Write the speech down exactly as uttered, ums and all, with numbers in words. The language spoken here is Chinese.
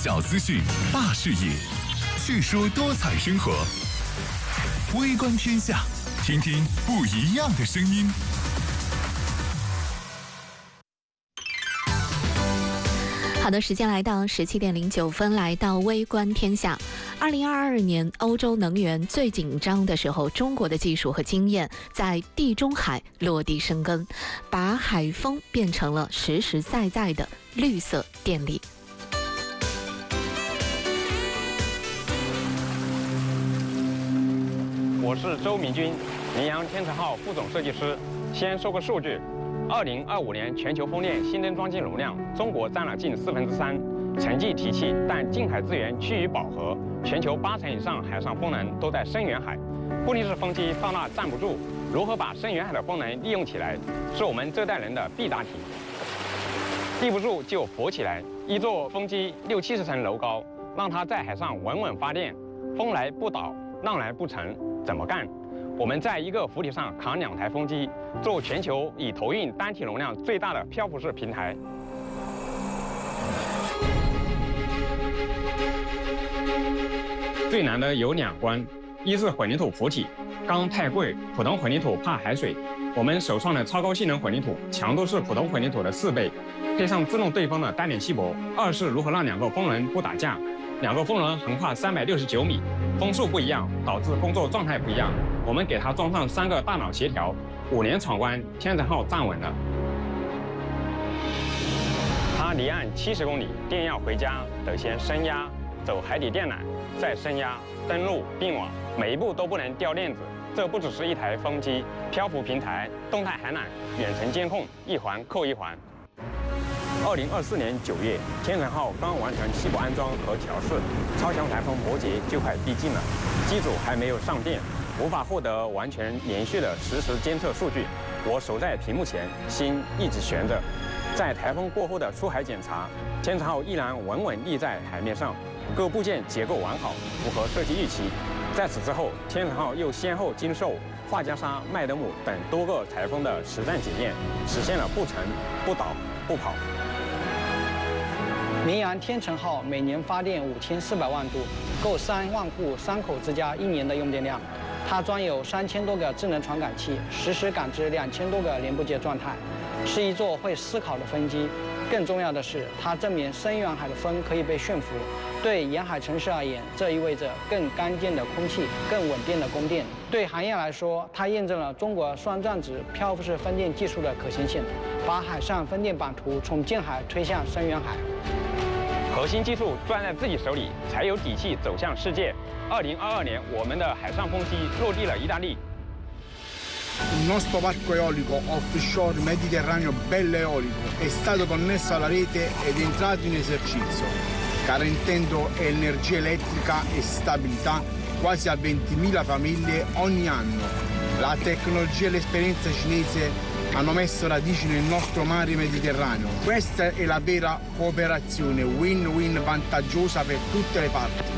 小资讯，大视野，叙说多彩生活。微观天下，听听不一样的声音。 好的，时间来到十七点零九分，来到微观天下。二零二二年，欧洲能源最紧张的时候，中国的技术和经验在地中海落地生根，把海风变成了实实在在的绿色电力。 我是周明军，明阳天成号副总设计师。先说个数据。二零二五年全球风电新增装机容量，中国占了近四分之三。成绩提气，但近海资源趋于饱和，全球八成以上海上风能都在深远海。固定式风机放大站不住，如何把深远海的风能利用起来，是我们这代人的必答题。立不住就浮起来，一座风机六七十层楼高，让它在海上稳稳发电，风来不倒，浪来不沉，怎么干？我们在一个浮体上扛两台风机，做全球以投运单体容量最大的漂浮式平台。最难的有两关，一是混凝土浮体，钢太贵，普通混凝土怕海水。我们首创的超高性能混凝土，强度是普通混凝土的四倍，配上自动对风的单点锡箔。二是如何让两个风轮不打架，两个风轮横跨三百六十九米，风速不一样，导致工作状态不一样。我们给它装上三个大脑协调，五年闯关，天成号站稳了。它离岸七十公里，电要回家得先升压，走海底电缆，再升压，登陆并网，每一步都不能掉链子。这不只是一台风机，漂浮平台、动态海缆、远程监控，一环扣一环。二零二四年九月，天成号刚完成起步安装和调试，超强台风摩羯就快逼近了，机组还没有上电，无法获得完全连续的实时监测数据。我守在屏幕前，心一直悬着。在台风过后的出海检查，天成号依然稳稳立在海面上，各部件结构完好，符合设计预期。在此之后，天成号又先后经受画家沙、麦德姆等多个台风的实战检验，实现了不沉、不倒、不跑。 明阳天成号每年发电五千四百万度，够三万户三口之家一年的用电量。它装有三千多个智能传感器，实时感知两千多个连部件状态，是一座会思考的风机。更重要的是，它证明深远海的风可以被驯服。对沿海城市而言，这意味着更干净的空气、更稳定的供电。对行业来说，它验证了中国双转子漂浮式风电技术的可行性，把海上风电版图从近海推向深远海。 核心技术攥在自己手里，才有底气走向世界。二零二二年，我们的海上风机落地了意大利。 Il nostro parco eolico offshore Mediterraneo bello eolico è stato connesso alla rete ed entrato in esercizio, garantendo energia elettrica e stabilità quasi a ventimila famiglie ogni anno. La tecnologia e l'esperienza cinese hanno messo radici nel nostro mare Mediterraneo. Questa è la vera cooperazione win-win vantaggiosa per tutte le parti.